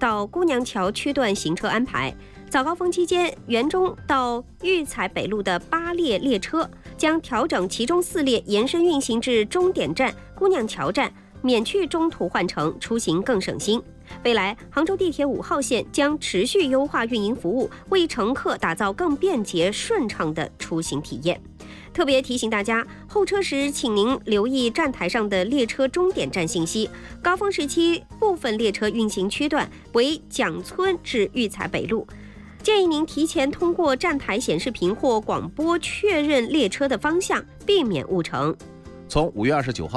到姑娘桥区段行车安排。早高峰期间，园中到育才北路的8列列车将调整其中4列延伸运行至终点站姑娘桥站，免去中途换乘，出行更省心。未来，杭州地铁5号线将持续优化运营服务，为乘客打造更便捷顺畅的出行体验。特别提醒大家，候车时请您留意站台上的列车终点站信息。高峰时期部分列车运行区段为蒋村至育才北路，建议您提前通过站台显示屏或广播确认列车的方向，避免误乘。 从5月29号